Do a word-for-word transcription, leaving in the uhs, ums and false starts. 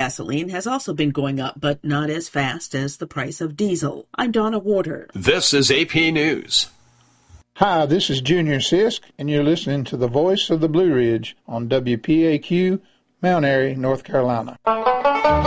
gasoline has also been going up, but not as fast as the price of diesel. I'm Donna Warder. This is A P News. Hi, this is Junior Sisk, and you're listening to the Voice of the Blue Ridge on W P A Q, Mount Airy, North Carolina.